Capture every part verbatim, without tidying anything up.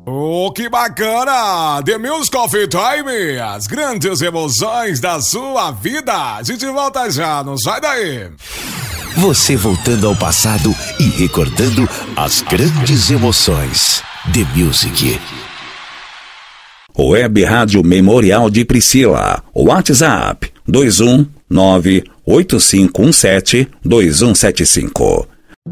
Oh, que bacana! The Music Coffee Time, as grandes emoções da sua vida. A gente volta já, não sai daí. Você voltando ao passado e recordando as grandes emoções. The Music. Web Rádio Memorial de Priscila. WhatsApp dois um nove oito cinco um sete dois um sete cinco.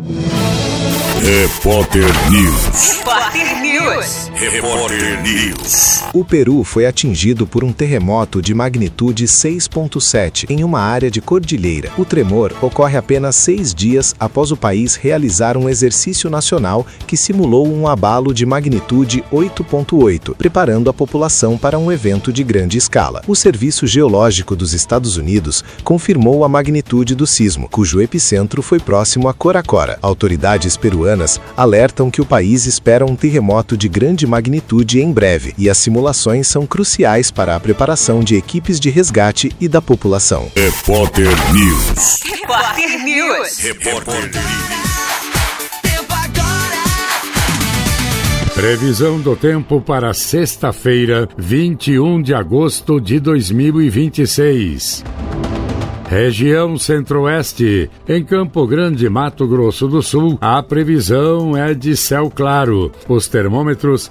Repórter News. Repórter News. Repórter News. O Peru foi atingido por um terremoto de magnitude seis ponto sete em uma área de cordilheira. O tremor ocorre apenas seis dias após o país realizar um exercício nacional que simulou um abalo de magnitude oito ponto oito, preparando a população para um evento de grande escala. O Serviço Geológico dos Estados Unidos confirmou a magnitude do sismo, cujo epicentro foi próximo a Coracora. Autoridades peruanas alertam que o país espera um terremoto de grande magnitude em breve e as simulações são cruciais para a preparação de equipes de resgate e da população. Repórter News. Repórter News. Repórter News. Previsão do tempo para sexta-feira, vinte e um de agosto de dois mil e vinte e seis. Região Centro-Oeste, em Campo Grande, Mato Grosso do Sul, a previsão é de céu claro. Os termômetros